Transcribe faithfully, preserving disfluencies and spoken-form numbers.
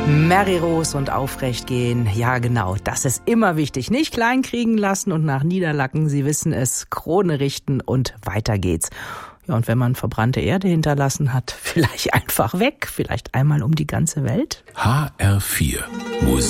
Mary Rose und aufrecht gehen. Ja, genau, das ist immer wichtig. Nicht kleinkriegen lassen und nach Niederlacken, Sie wissen es, Krone richten und weiter geht's. Ja, und wenn man verbrannte Erde hinterlassen hat, vielleicht einfach weg, vielleicht einmal um die ganze Welt. H R vier Musik.